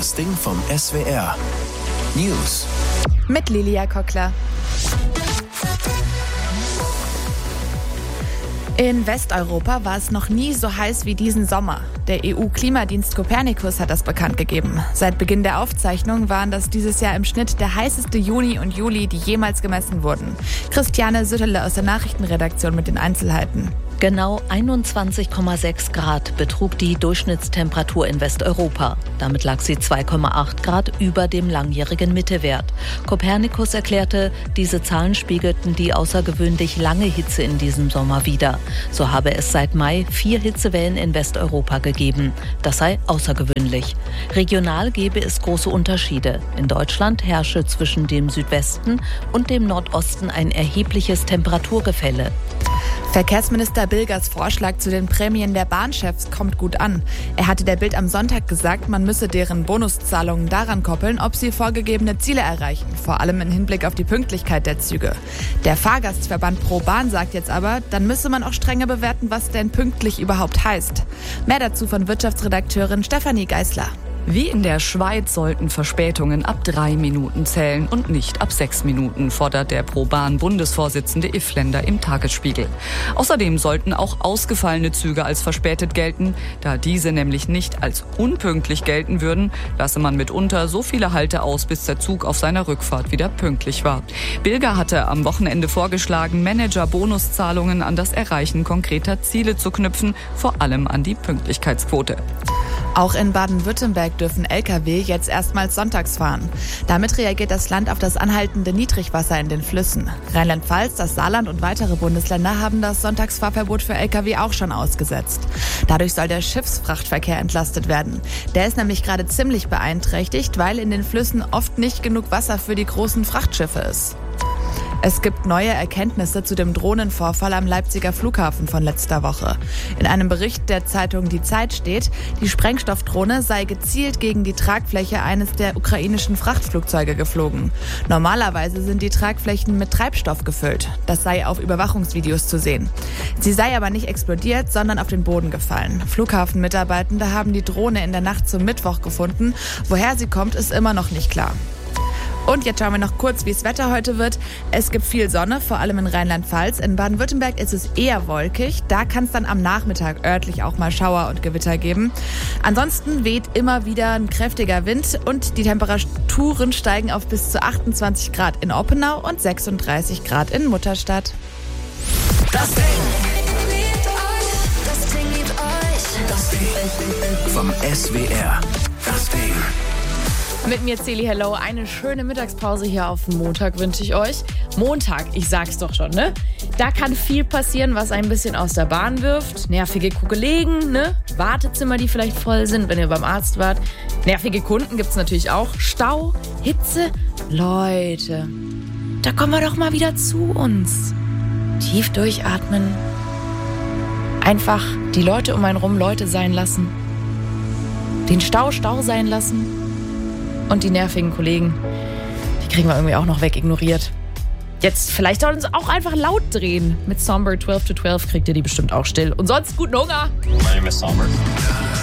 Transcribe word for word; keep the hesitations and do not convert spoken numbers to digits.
Das Ding vom S W R. News. Mit Lilia Kockler. In Westeuropa war es noch nie so heiß wie diesen Sommer. Der E U-Klimadienst Copernicus hat das bekannt gegeben. Seit Beginn der Aufzeichnung waren das dieses Jahr im Schnitt der heißeste Juni und Juli, die jemals gemessen wurden. Christiane Sütterle aus der Nachrichtenredaktion mit den Einzelheiten. Genau einundzwanzig Komma sechs Grad betrug die Durchschnittstemperatur in Westeuropa. Damit lag sie zwei Komma acht Grad über dem langjährigen Mittewert. Copernicus erklärte, diese Zahlen spiegelten die außergewöhnlich lange Hitze in diesem Sommer wider. So habe es seit Mai vier Hitzewellen in Westeuropa gegeben. Das sei außergewöhnlich. Regional gebe es große Unterschiede. In Deutschland herrsche zwischen dem Südwesten und dem Nordosten ein erhebliches Temperaturgefälle. Verkehrsminister Bilgers Vorschlag zu den Prämien der Bahnchefs kommt gut an. Er hatte der Bild am Sonntag gesagt, man müsse deren Bonuszahlungen daran koppeln, ob sie vorgegebene Ziele erreichen, vor allem im Hinblick auf die Pünktlichkeit der Züge. Der Fahrgastverband Pro Bahn sagt jetzt aber, dann müsse man auch strenger bewerten, was denn pünktlich überhaupt heißt. Mehr dazu von Wirtschaftsredakteurin Stefanie Geisler. Wie in der Schweiz sollten Verspätungen ab drei Minuten zählen und nicht ab sechs Minuten, fordert der Pro-Bahn-Bundesvorsitzende Ifländer im Tagesspiegel. Außerdem sollten auch ausgefallene Züge als verspätet gelten. Da diese nämlich nicht als unpünktlich gelten würden, lasse man mitunter so viele Halte aus, bis der Zug auf seiner Rückfahrt wieder pünktlich war. Bilger hatte am Wochenende vorgeschlagen, Manager-Bonuszahlungen an das Erreichen konkreter Ziele zu knüpfen, vor allem an die Pünktlichkeitsquote. Auch in Baden-Württemberg dürfen L K W jetzt erstmals sonntags fahren. Damit reagiert das Land auf das anhaltende Niedrigwasser in den Flüssen. Rheinland-Pfalz, das Saarland und weitere Bundesländer haben das Sonntagsfahrverbot für L K W auch schon ausgesetzt. Dadurch soll der Schiffsfrachtverkehr entlastet werden. Der ist nämlich gerade ziemlich beeinträchtigt, weil in den Flüssen oft nicht genug Wasser für die großen Frachtschiffe ist. Es gibt neue Erkenntnisse zu dem Drohnenvorfall am Leipziger Flughafen von letzter Woche. In einem Bericht der Zeitung Die Zeit steht, die Sprengstoffdrohne sei gezielt gegen die Tragfläche eines der ukrainischen Frachtflugzeuge geflogen. Normalerweise sind die Tragflächen mit Treibstoff gefüllt. Das sei auf Überwachungsvideos zu sehen. Sie sei aber nicht explodiert, sondern auf den Boden gefallen. Flughafenmitarbeitende haben die Drohne in der Nacht zum Mittwoch gefunden. Woher sie kommt, ist immer noch nicht klar. Und jetzt schauen wir noch kurz, wie es Wetter heute wird. Es gibt viel Sonne, vor allem in Rheinland-Pfalz. In Baden-Württemberg ist es eher wolkig. Da kann es dann am Nachmittag örtlich auch mal Schauer und Gewitter geben. Ansonsten weht immer wieder ein kräftiger Wind und die Temperaturen steigen auf bis zu achtundzwanzig Grad in Oppenau und sechsunddreißig Grad in Mutterstadt. Das Ding. Das Ding liebt euch. Das Ding vom S W R. Das Ding. Mit mir Celi Hello, eine schöne Mittagspause hier auf Montag wünsche ich euch. Montag, ich sag's doch schon, ne? Da kann viel passieren, was ein bisschen aus der Bahn wirft. Nervige Kollegen, ne? Wartezimmer, die vielleicht voll sind, wenn ihr beim Arzt wart. Nervige Kunden gibt's natürlich auch. Stau, Hitze. Leute, da kommen wir doch mal wieder zu uns. Tief durchatmen. Einfach die Leute um einen rum Leute sein lassen. Den Stau Stau sein lassen. Und die nervigen Kollegen, die kriegen wir irgendwie auch noch wegignoriert. Jetzt vielleicht sollen uns auch einfach laut drehen. Mit Somber zwölf to zwölf kriegt ihr die bestimmt auch still. Und sonst guten Hunger. My name is Somber.